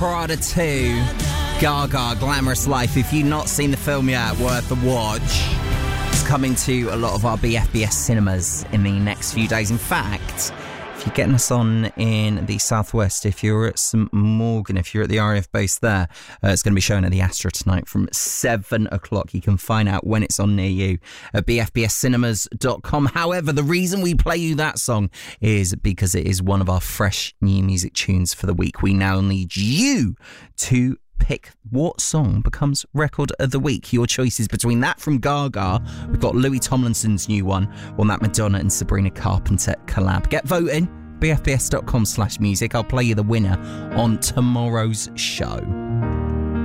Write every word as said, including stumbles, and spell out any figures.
Prada two, Gaga, Glamorous Life. If you've not seen the film yet, worth a watch. It's coming to a lot of our B F B S cinemas in the next few days. In fact, if you're getting us on in the southwest, if you're at St Morgan, if you're at the R A F base there, uh, it's going to be shown at the Astra tonight from seven o'clock. You can find out when it's on near you at b f b s cinemas dot com. However, the reason we play you that song is because it is one of our fresh new music tunes for the week. We now need you to pick what song becomes record of the week. Your choices between that from Gaga, we've got Louis Tomlinson's new one, or that Madonna and Sabrina Carpenter collab. Get voting, b f b s dot com slash music. I'll play you the winner on tomorrow's show.